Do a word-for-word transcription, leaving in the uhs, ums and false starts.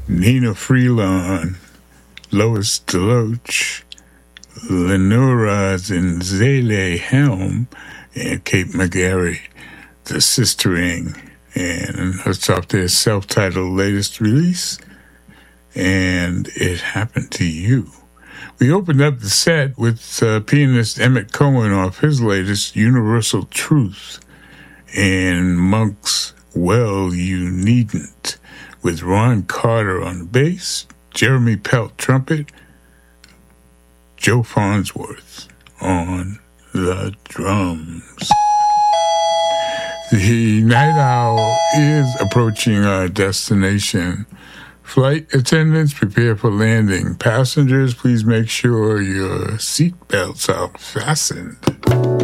Nina Freelon, Lois Deloach, Lenora Zinzele Helm, and Kate McGarry, The Sistering. And it's off their self-titled latest release, And It Happened to You. We opened up the set with uh, pianist Emmett Cohen off his latest, Universal Truth, and Monk's Well, You Needn't, with Ron Carter on the bass, Jeremy Pelt trumpet, Joe Farnsworth on the drums. The night owl is approaching our destination. Flight attendants, prepare for landing. Passengers, please make sure your seat belts are fastened.